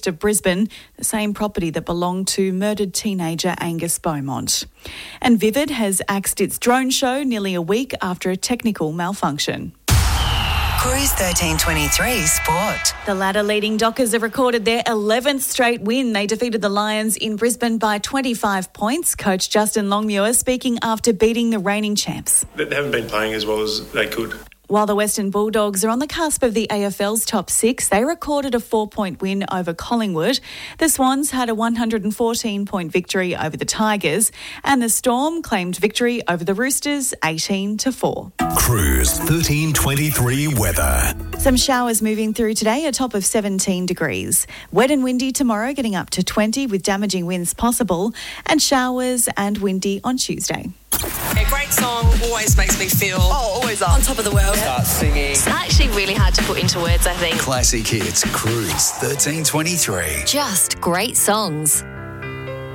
of Brisbane, the same property that belonged to murdered teenager Angus Beaumont. And Vivid has axed its drone show nearly a week after a technical malfunction. Cruise 1323 Sport. The ladder leading Dockers have recorded their 11th straight win. They defeated the Lions in Brisbane by 25 points. Coach Justin Longmuir speaking after beating the reigning champs. They haven't been playing as well as they could. While the Western Bulldogs are on the cusp of the AFL's top six, they recorded a 4-point win over Collingwood. The Swans had a 114-point victory over the Tigers, and the Storm claimed victory over the Roosters 18-4. Cruise 1323 weather. Some showers moving through today, a top of 17 degrees. Wet and windy tomorrow, getting up to 20 with damaging winds possible, and showers and windy on Tuesday. A great song always makes me feel always on top of the world. Start singing. It's actually really hard to put into words, I think. Classic hits. Cruise 1323. Just great songs.